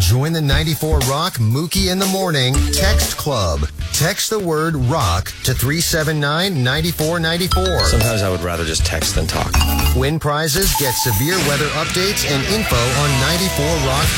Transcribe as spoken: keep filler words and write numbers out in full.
Join the ninety-four Rock Mookie in the Morning Text Club. Text the word rock to three seven nine, nine four nine four. Sometimes I would rather just text than talk. Win prizes, get severe weather updates, and info on ninety-four Rock